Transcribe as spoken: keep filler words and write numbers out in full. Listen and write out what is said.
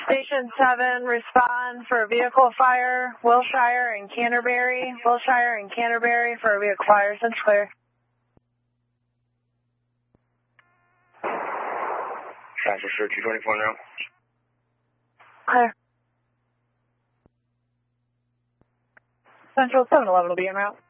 Station seven, respond for a vehicle fire, Wilshire and Canterbury. Wilshire and Canterbury for a vehicle fire. Since clear. Transfer sir, two twenty-four now. Clear. Central seven eleven will be en route.